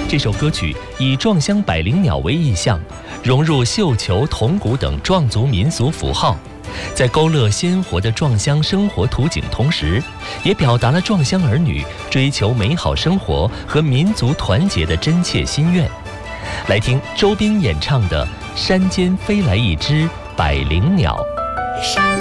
这首歌曲以撞乡百灵鸟为意象，融入绣球、铜鼓等壮族民俗符号，在勾勒鲜活的撞乡生活图景同时，也表达了撞乡儿女追求美好生活和民族团结的真切心愿。来听周冰演唱的《山间飞来一只百灵鸟》。